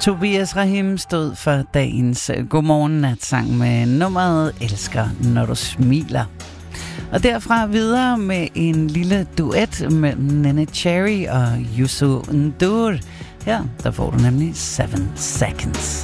Tobias Rahim stod for dagens Godmorgen Natsang med nummeret Elsker, når du smiler. Og derfra videre med en lille duet mellem Nene Cherry og Youssou N'Dour. Her, der får du nemlig 7 Seconds.